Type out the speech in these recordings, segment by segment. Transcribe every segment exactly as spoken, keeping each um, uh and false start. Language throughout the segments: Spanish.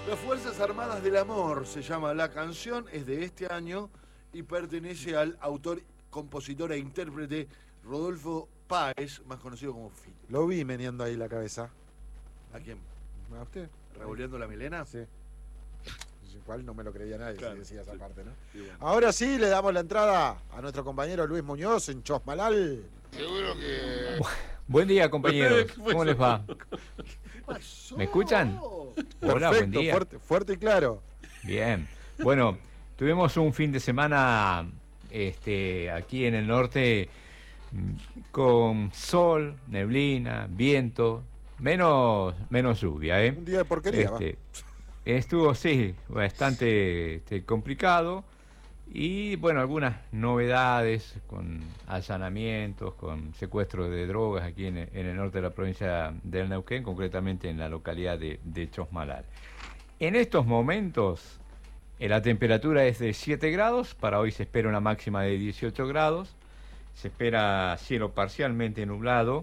Las Fuerzas Armadas del Amor se llama la canción, es de este año y pertenece al autor, compositor e intérprete Rodolfo Páez, más conocido como Fito. Lo vi meneando ahí la cabeza. ¿A quién? ¿A usted? ¿Revoleando la melena? Sí. Igual no me lo creía nadie, claro, si decía esa sí. parte, ¿no? Sí, bueno. Ahora sí, le damos la entrada a nuestro compañero Luis Muñoz en Chosmalal. Seguro que... Buen día, compañeros. ¿Cómo les va? ¿Qué pasó? ¿Me escuchan? Hola, Perfecto, buen día. Fuerte, fuerte y claro. Bien. Bueno, tuvimos un fin de semana este, aquí en el norte con sol, neblina, viento, menos, menos lluvia, ¿eh? Un día de porquería, Este, estuvo, sí, bastante este, complicado. Y bueno, algunas novedades con allanamientos, con secuestros de drogas aquí en, en el norte de la provincia del Neuquén, concretamente en la localidad de, de Chosmalal. En estos momentos eh, la temperatura es de siete grados, para hoy se espera una máxima de dieciocho grados, se espera cielo parcialmente nublado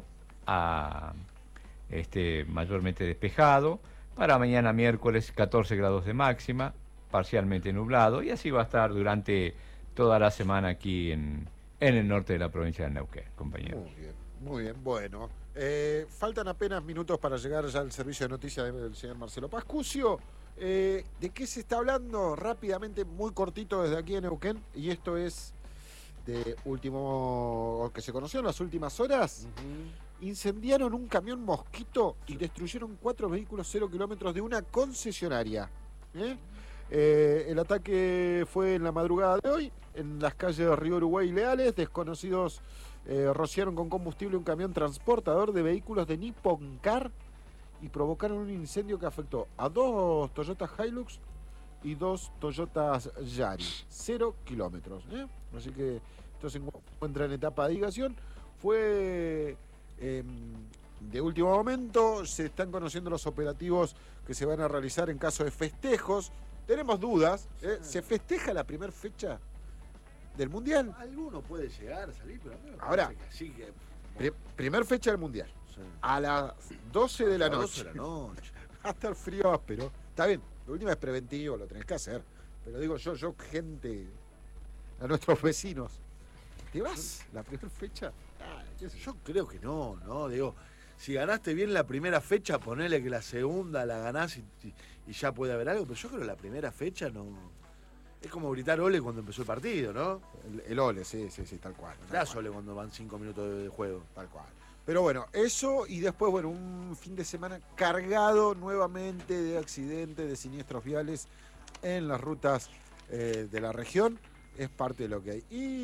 a este, mayormente despejado, para mañana miércoles catorce grados de máxima, parcialmente nublado, y así va a estar durante toda la semana aquí en, en el norte de la provincia de Neuquén, compañeros. Muy bien, muy bien. Bueno, eh, faltan apenas minutos para llegar ya al servicio de noticias del señor Marcelo Pascucio. Eh, ¿De qué se está hablando? Rápidamente, muy cortito desde aquí en Neuquén, y esto es de último, que se conoció en las últimas horas. Uh-huh. Incendiaron un camión Mosquito y destruyeron cuatro vehículos cero kilómetros de una concesionaria. ¿Eh? Eh, el ataque fue en la madrugada de hoy en las calles de Río Uruguay y Leales. Desconocidos eh, rociaron con combustible un camión transportador de vehículos de Nippon Car y provocaron un incendio que afectó a dos Toyota Hilux y dos Toyotas Yaris, cero kilómetros, ¿eh? Así que esto se encuentra en etapa de investigación. Fue eh, de último momento, se están conociendo los operativos que se van a realizar en caso de festejos. Tenemos dudas, ¿eh? ¿Se festeja la primera fecha del Mundial? Alguno puede llegar a salir, pero a mí me ahora, que sí que... Pri primer fecha del Mundial, sí. A las doce de la noche. doce de la noche. Hasta el frío áspero. Está bien, la última es preventivo, lo tenés que hacer. Pero digo yo, yo, gente, a nuestros vecinos, ¿te vas la primera fecha? Ah, yo creo que no, no, digo... Si ganaste bien la primera fecha, ponele que la segunda la ganás y, y, y ya puede haber algo, pero yo creo que la primera fecha no... Es como gritar ole cuando empezó el partido, ¿no? El, el ole, sí, sí, sí, tal cual. Das ole cuando van cinco minutos de, de juego. Tal cual. Pero bueno, eso y después, bueno, un fin de semana cargado nuevamente de accidentes, de siniestros viales en las rutas eh, de la región. Es parte de lo que hay.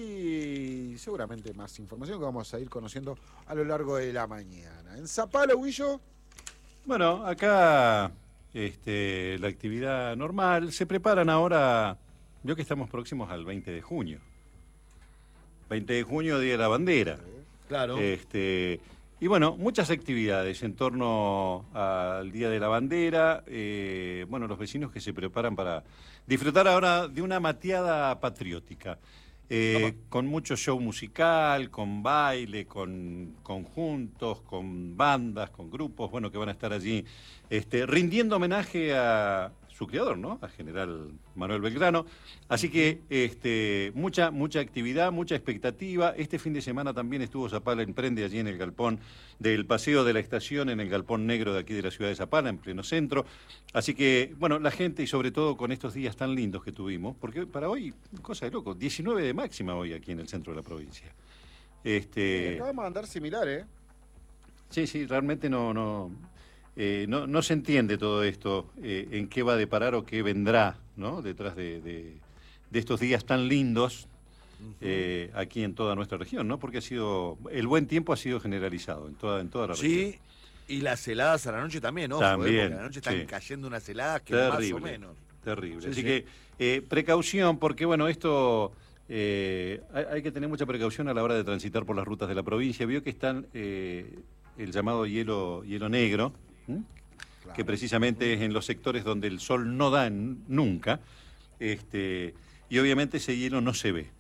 Y seguramente más información que vamos a ir conociendo a lo largo de la mañana. ¿En Zapala, Huillo? Bueno, acá este, la actividad normal. Se preparan ahora, veo que estamos próximos al veinte de junio. veinte de junio, Día de la Bandera. Claro. Este, y bueno, muchas actividades en torno al Día de la Bandera. Eh, bueno, los vecinos que se preparan para disfrutar ahora de una mateada patriótica. Eh, con mucho show musical, con baile, con conjuntos, con bandas, con grupos, bueno, que van a estar allí este, rindiendo homenaje a su creador, ¿no? A General Manuel Belgrano. Así que este, mucha, mucha actividad, mucha expectativa. Este fin de semana también estuvo Zapala Emprende allí en el galpón del Paseo de la Estación, en el galpón negro de aquí de la ciudad de Zapala, en pleno centro. Así que, bueno, la gente, y sobre todo con estos días tan lindos que tuvimos, porque para hoy, cosa de loco, diecinueve de máxima hoy aquí en el centro de la provincia. Este... Acabamos de andar similar, ¿eh? Sí, sí, realmente no... no... Eh, no, no se entiende todo esto, eh, en qué va a deparar o qué vendrá, ¿no? Detrás de, de, de estos días tan lindos uh-huh. eh, aquí en toda nuestra región, ¿no? Porque ha sido, el buen tiempo ha sido generalizado en toda, en toda la región. Sí, y las heladas a la noche también, ¿no? También, porque a la noche están sí. cayendo unas heladas que terrible, más o menos. Terrible. Sí, Así sí. que eh, precaución, porque bueno, esto... Eh, hay, hay que tener mucha precaución a la hora de transitar por las rutas de la provincia. Vio que están eh, el llamado hielo, hielo negro, ¿Mm? Claro. Que precisamente es en los sectores donde el sol no da en, nunca, este, y obviamente ese hielo no se ve.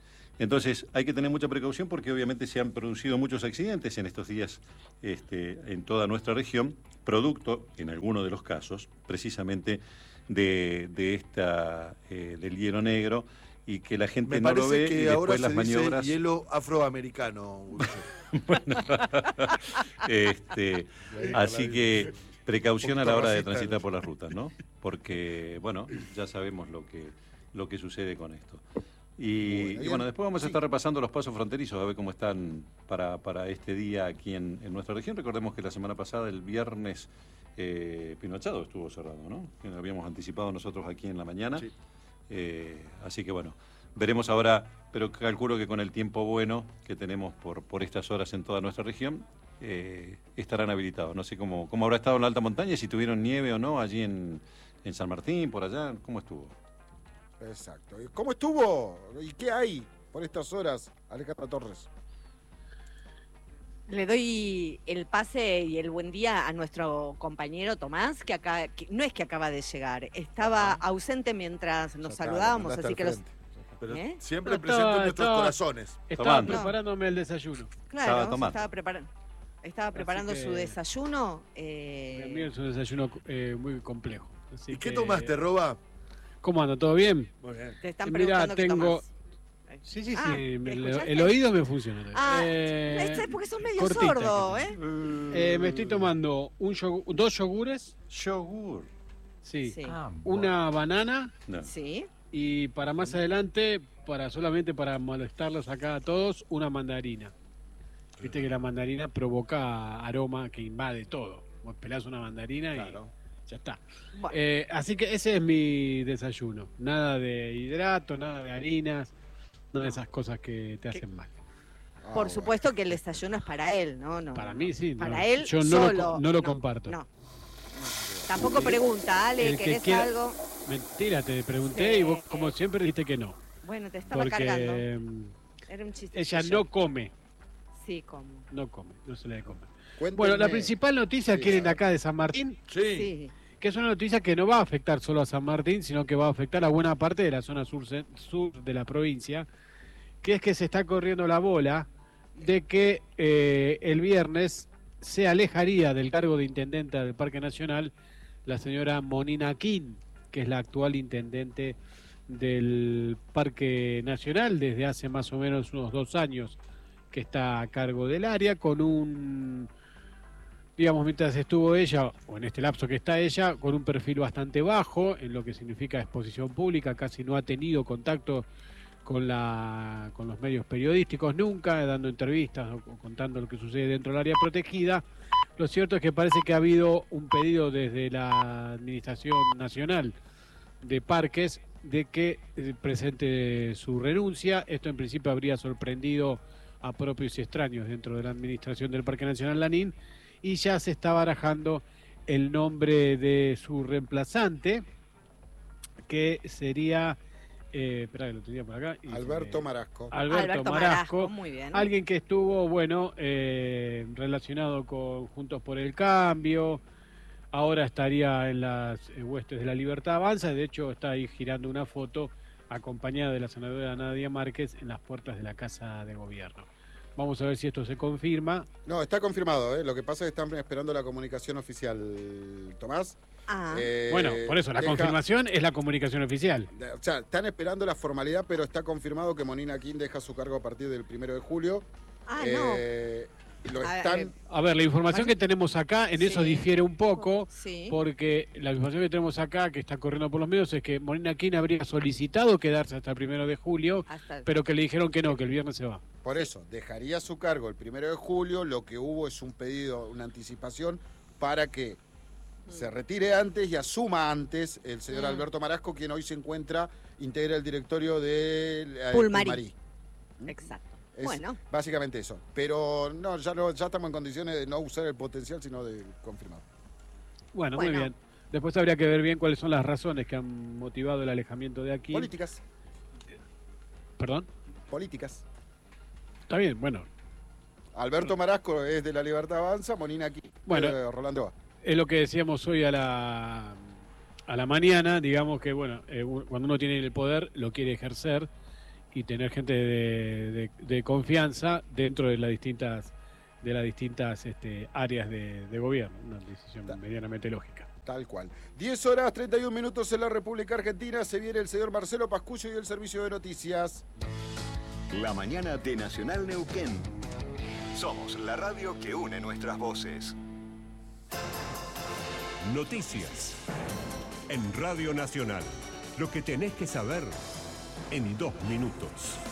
Entonces hay que tener mucha precaución porque obviamente se han producido muchos accidentes en estos días este, en toda nuestra región, producto, en algunos de los casos, precisamente de, de esta eh, del hielo negro, y que la gente Me no lo parece ve que y ahora después las se dice maniobras. hielo afroamericano. Bueno, este, así que precaución a la hora de transitar por las rutas, ¿no? Porque, bueno, ya sabemos lo que, lo que sucede con esto. Y bueno, y bueno, después vamos a estar repasando los pasos fronterizos, a ver cómo están para, para este día aquí en, en nuestra región. Recordemos que la semana pasada, el viernes, eh, Pinochado estuvo cerrado, ¿no? Que lo habíamos anticipado nosotros aquí en la mañana. Sí. Eh, así que bueno, veremos ahora, pero calculo que con el tiempo bueno que tenemos por, por estas horas en toda nuestra región, eh, estarán habilitados. No sé cómo, cómo habrá estado en la alta montaña, si tuvieron nieve o no allí en, en San Martín, por allá, ¿cómo estuvo? Exacto. ¿Cómo estuvo? ¿Y qué hay por estas horas, Alejandra Torres? Le doy el pase y el buen día a nuestro compañero Tomás, que acá que no es que acaba de llegar, estaba Ajá. ausente mientras nos ya saludábamos, así que los... Pero ¿Eh? siempre no, presente estaba, en nuestros estaba, corazones. Estaba Tomando. preparándome el desayuno. Claro, estaba, se estaba preparando. Estaba preparando que, su desayuno. Eh... El mío es un desayuno eh, muy complejo. Así ¿Y que, qué tomaste, Roba? ¿Cómo anda? ¿Todo bien? Muy bien. Te están Mirá, preguntando tengo... qué tomás. Sí, sí, ah, sí. El, ¿escuchaste? el oído me funciona. Ah, eh, es porque sos medio cortita, sordo, ¿eh? eh me estoy tomando un yogur, dos yogures. Yogur. Sí. sí. Ah, Una banana. No. Sí. Y para más adelante, para solamente para molestarlos acá a todos, una mandarina. Viste que la mandarina provoca aroma que invade todo. Vos pelás una mandarina Claro. y ya está. Bueno. Eh, así que ese es mi desayuno. Nada de hidrato, nada de harinas, nada de esas cosas que te hacen mal. Ah, Por bueno. supuesto que el desayuno es para él, ¿no? no Para no. mí sí. Para no. él Yo no solo. lo, no lo comparto. No. Tampoco pregunta, Ale, El que ¿querés quiera- algo? Mentira, te pregunté Sí, y vos como eh. siempre dijiste que no. Bueno, te estaba cargando. Porque mm, Era un chiste. ella no come. Sí, como. No come, no se le de comer. Cuéntenme. Bueno, la principal noticia Sí, que viene a ver. acá de San Martín, Sí. Sí. que es una noticia que no va a afectar solo a San Martín, sino que va a afectar a buena parte de la zona sur, sur de la provincia, que es que se está corriendo la bola de que eh, el viernes se alejaría del cargo de intendente del Parque Nacional la señora Monina King, que es la actual intendente del Parque Nacional desde hace más o menos unos dos años que está a cargo del área, con un, digamos, mientras estuvo ella, o en este lapso que está ella, con un perfil bastante bajo en lo que significa exposición pública, casi no ha tenido contacto con la con los medios periodísticos nunca, dando entrevistas o contando lo que sucede dentro del área protegida. Lo cierto es que parece que ha habido un pedido desde la Administración Nacional de Parques de que eh, presente su renuncia. Esto en principio habría sorprendido a propios y extraños dentro de la Administración del Parque Nacional Lanín, y ya se está barajando el nombre de su reemplazante, que sería... Eh, espera que lo tenía por acá. y se Alberto me- Marasco. Alberto, Alberto Marasco, Marasco, muy bien. alguien que estuvo, bueno, eh, relacionado con Juntos por el Cambio, ahora estaría en las eh, huestes de la Libertad Avanza, de hecho está ahí girando una foto acompañada de la senadora Nadia Márquez en las puertas de la Casa de Gobierno. Vamos a ver si esto se confirma. No, está confirmado, ¿eh? Lo que pasa es que están esperando la comunicación oficial, Tomás. Ah, Eh, Bueno, por eso, la deja- confirmación es la comunicación oficial. O sea, están esperando la formalidad, pero está confirmado que Monina King deja su cargo a partir del primero de julio. ah Eh, Lo A ver, están... eh, A ver, la información que tenemos acá, en eso Sí. difiere un poco, sí. porque la información que tenemos acá, que está corriendo por los medios, es que Molina King habría solicitado quedarse hasta el primero de julio, Hasta el- pero que le dijeron que no, que el viernes se va. Por eso, dejaría su cargo el primero de julio. Lo que hubo es un pedido, una anticipación para que se retire antes y asuma antes el señor Mm. Alberto Marasco, quien hoy se encuentra, integra el directorio de eh, Pulmarí. Pulmarí. Exacto. Es Bueno. básicamente eso. Pero no, ya, no, ya estamos en condiciones de no usar el potencial, sino de confirmar. Bueno, Bueno. muy bien. Después habría que ver bien cuáles son las razones que han motivado el alejamiento de aquí. Políticas, Perdón. políticas. Está bien, bueno. Alberto Marasco es de la Libertad Avanza, Monina aquí, Bueno. eh, Rolando va. Es lo que decíamos hoy a la, a la mañana, digamos que, bueno, eh, u- cuando uno tiene el poder, lo quiere ejercer, y tener gente de, de, de confianza dentro de las distintas de las distintas este, áreas de, de gobierno. Una decisión Ta- medianamente lógica. Tal cual. diez horas treinta y un minutos en la República Argentina. Se viene el señor Marcelo Pascucio y el servicio de noticias. La mañana de Nacional Neuquén. Somos la radio que une nuestras voces. Noticias. En Radio Nacional. Lo que tenés que saber en dos minutos.